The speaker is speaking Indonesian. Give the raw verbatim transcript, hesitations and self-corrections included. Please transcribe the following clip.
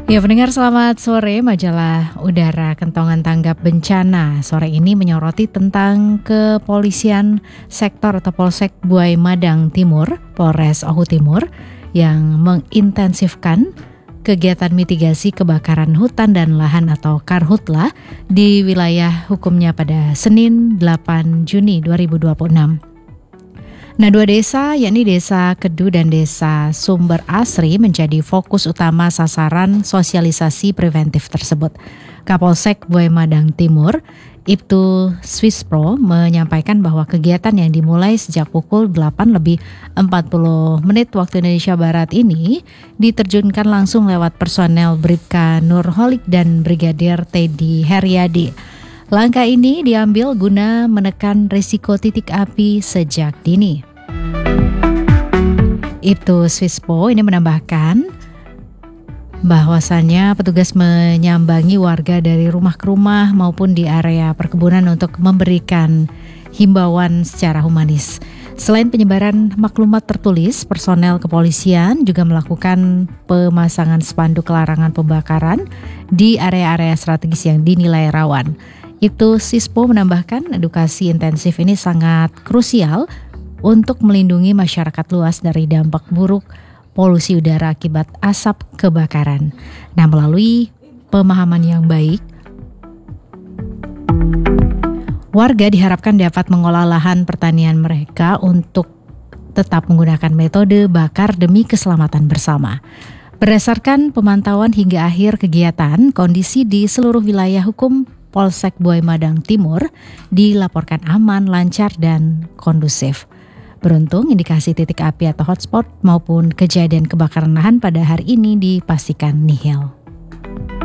Ya pendengar selamat sore, majalah Udara Kentongan Tanggap Bencana sore ini menyoroti tentang kepolisian sektor atau Polsek Buai Madang Timur, Polres Ohu Timur yang mengintensifkan kegiatan mitigasi kebakaran hutan dan lahan atau Karhutla di wilayah hukumnya pada Senin delapan Juni dua ribu dua puluh enam. Nah, dua desa yakni Desa Kedu dan Desa Sumber Asri menjadi fokus utama sasaran sosialisasi preventif tersebut. Kapolsek Buai Madang Timur, Ibtu Swispro, menyampaikan bahwa kegiatan yang dimulai sejak pukul delapan lebih empat puluh menit waktu Indonesia Barat ini diterjunkan langsung lewat personel Bribka Nurholik dan Brigadir Teddy Heriadi. Langkah ini diambil guna menekan risiko titik api sejak dini. Ibtu Swispo ini menambahkan bahwasannya petugas menyambangi warga dari rumah ke rumah maupun di area perkebunan untuk memberikan himbauan secara humanis. Selain penyebaran maklumat tertulis, personel kepolisian juga melakukan pemasangan spanduk larangan pembakaran di area-area strategis yang dinilai rawan. Itu Sispo menambahkan edukasi intensif ini sangat krusial untuk melindungi masyarakat luas dari dampak buruk polusi udara akibat asap kebakaran. Nah, melalui pemahaman yang baik, warga diharapkan dapat mengolah lahan pertanian mereka untuk tetap menggunakan metode bakar demi keselamatan bersama. Berdasarkan pemantauan hingga akhir kegiatan, kondisi di seluruh wilayah hukum Polsek Buai Madang Timur dilaporkan aman, lancar, dan kondusif. Beruntung indikasi titik api atau hotspot maupun kejadian kebakaran lahan pada hari ini dipastikan nihil.